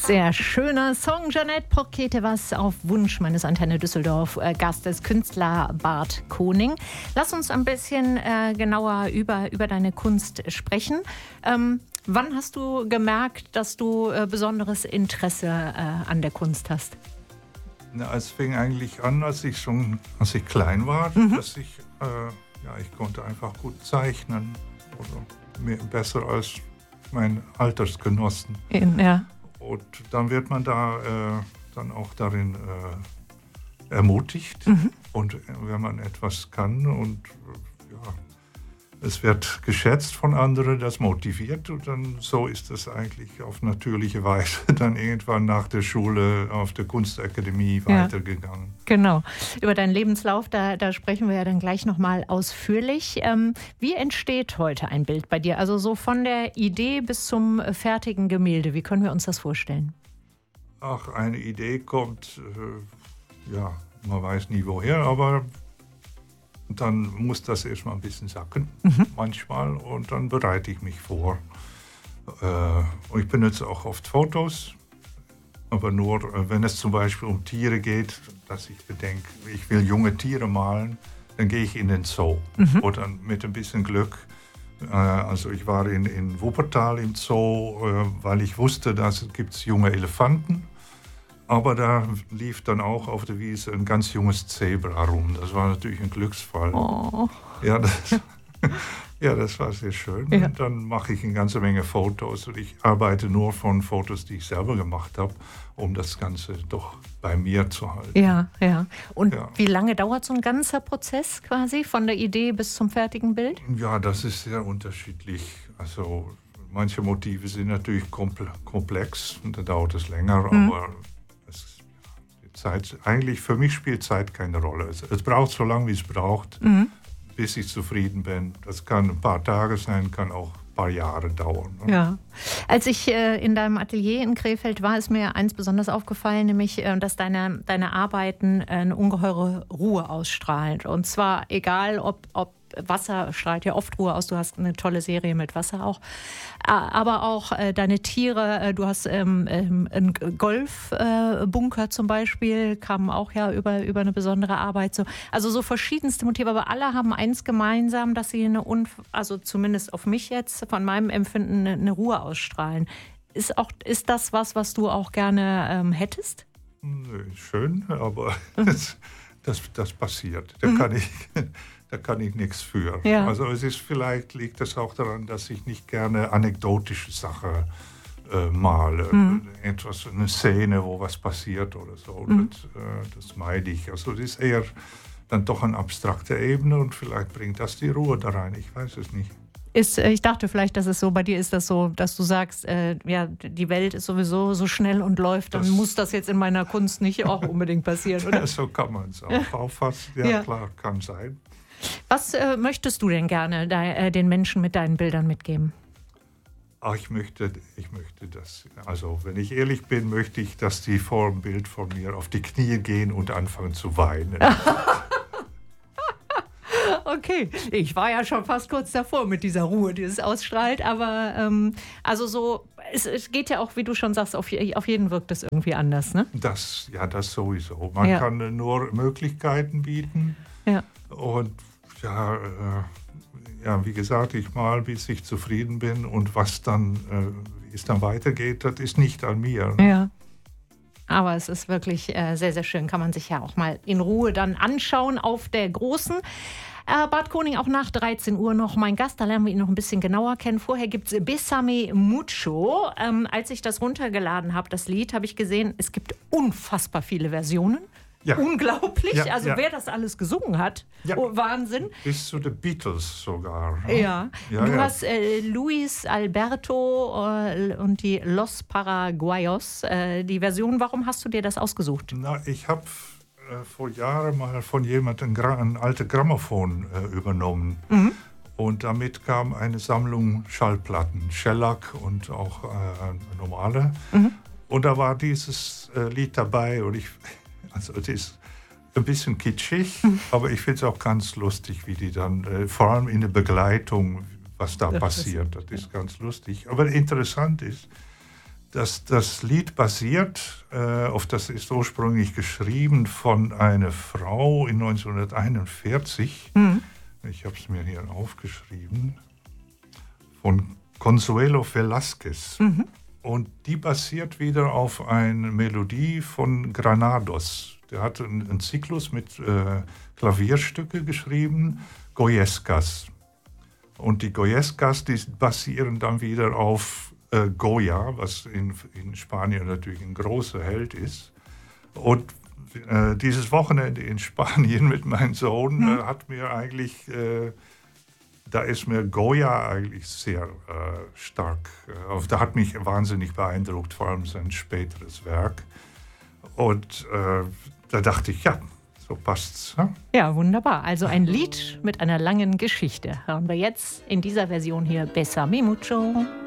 Sehr schöner Song. Jeanette Porkete, was auf Wunsch meines Antenne Düsseldorf Gastes, Künstler Bart Koning. Lass uns ein bisschen genauer über deine Kunst sprechen. Wann hast du gemerkt, dass du besonderes Interesse an der Kunst hast? Na, es fing eigentlich an, als ich klein war, dass ich konnte einfach gut zeichnen, oder besser als mein Altersgenossen. Ja. Und dann wird man da dann auch darin ermutigt. Und wenn man etwas kann und es wird geschätzt von anderen, das motiviert. Und dann so ist es eigentlich auf natürliche Weise dann irgendwann nach der Schule auf der Kunstakademie weitergegangen. Genau. Über deinen Lebenslauf, da sprechen wir ja dann gleich nochmal ausführlich. Wie entsteht heute ein Bild bei dir? Also so von der Idee bis zum fertigen Gemälde. Wie können wir uns das vorstellen? Ach, eine Idee kommt, man weiß nie woher, aber dann muss das erstmal ein bisschen sacken, manchmal, und dann bereite ich mich vor. Und ich benutze auch oft Fotos, aber nur, wenn es zum Beispiel um Tiere geht, dass ich bedenke, ich will junge Tiere malen, dann gehe ich in den Zoo. Oder mit ein bisschen Glück. Also ich war in Wuppertal im Zoo, weil ich wusste, dass es gibt junge Elefanten. Aber da lief dann auch auf der Wiese ein ganz junges Zebra rum. Das war natürlich ein Glücksfall. Oh. Ja, das war sehr schön. Ja. Und dann mache ich eine ganze Menge Fotos. Und ich arbeite nur von Fotos, die ich selber gemacht habe, um das Ganze doch bei mir zu halten. Ja. Und wie lange dauert so ein ganzer Prozess quasi, von der Idee bis zum fertigen Bild? Ja, das ist sehr unterschiedlich. Also manche Motive sind natürlich komplex und da dauert es länger, aber eigentlich für mich spielt Zeit keine Rolle. Es braucht so lange, wie es braucht, bis ich zufrieden bin. Das kann ein paar Tage sein, kann auch ein paar Jahre dauern. Ne? Ja. Als ich in deinem Atelier in Krefeld war, ist mir eins besonders aufgefallen, nämlich, dass deine Arbeiten eine ungeheure Ruhe ausstrahlen. Und zwar egal, ob Wasser strahlt ja oft Ruhe aus. Du hast eine tolle Serie mit Wasser auch. Aber auch deine Tiere. Du hast einen Golfbunker zum Beispiel, kam auch ja über eine besondere Arbeit. Also so verschiedenste Motive. Aber alle haben eins gemeinsam, dass sie also zumindest auf mich jetzt, von meinem Empfinden, eine Ruhe ausstrahlen. Ist das was du auch gerne hättest? Schön, aber das passiert. Da kann ich nichts für. Ja. Also vielleicht liegt es auch daran, dass ich nicht gerne anekdotische Sachen male. Eine Szene, wo was passiert oder so. Das meide ich. Also das ist eher dann doch eine abstrakte Ebene und vielleicht bringt das die Ruhe da rein. Ich weiß es nicht. Ich dachte vielleicht, dass es so, bei dir ist das so, dass du sagst, die Welt ist sowieso so schnell und läuft, dann muss das jetzt in meiner Kunst nicht auch unbedingt passieren, oder? So kann man es auch auffassen. Ja, klar, kann sein. Was möchtest du denn gerne den Menschen mit deinen Bildern mitgeben? Ich möchte das, also wenn ich ehrlich bin, möchte ich, dass die vor dem Bild von mir auf die Knie gehen und anfangen zu weinen. Okay, ich war ja schon fast kurz davor mit dieser Ruhe, die es ausstrahlt, aber also so, es geht ja auch, wie du schon sagst, auf jeden wirkt es irgendwie anders, ne? Das sowieso. Man kann nur Möglichkeiten bieten. Ja. Und wie gesagt, ich mal, bis ich zufrieden bin und wie es dann weitergeht, das ist nicht an mir. Ne? Ja. Aber es ist wirklich sehr, sehr schön. Kann man sich ja auch mal in Ruhe dann anschauen auf der großen. Bart Koning auch nach 13 Uhr noch mein Gast. Da lernen wir ihn noch ein bisschen genauer kennen. Vorher gibt es Bésame Mucho. Als ich das runtergeladen habe, das Lied, habe ich gesehen, es gibt unfassbar viele Versionen. Ja. Unglaublich. Wer das alles gesungen hat. Ja. Oh, Wahnsinn. Bis zu den Beatles sogar. Ne? Ja. Du hast Luis Alberto und die Los Paraguayos. Die Version, warum hast du dir das ausgesucht? Ich habe vor Jahren mal von jemandem ein altes Grammophon übernommen. Und damit kam eine Sammlung Schallplatten, Shellac und auch normale. Und da war dieses Lied dabei und also es ist ein bisschen kitschig, aber ich finde es auch ganz lustig, wie die dann, vor allem in der Begleitung, was da passiert. Das ist ganz lustig. Aber interessant ist, Das Lied basiert, auf das ist ursprünglich geschrieben von einer Frau in 1941. Ich habe es mir hier aufgeschrieben. Von Consuelo Velázquez. Und die basiert wieder auf einer Melodie von Granados. Der hatte einen Zyklus mit Klavierstücke geschrieben, Goyescas. Und die Goyescas, die basieren dann wieder auf Goya, was in Spanien natürlich ein großer Held ist. Und dieses Wochenende in Spanien mit meinem Sohn hat mir eigentlich, da ist mir Goya eigentlich sehr stark, da hat mich wahnsinnig beeindruckt, vor allem sein späteres Werk. Und da dachte ich, ja, so passt's. Ja? Ja, wunderbar. Also ein Lied mit einer langen Geschichte. Hören wir jetzt in dieser Version hier Bésame mucho.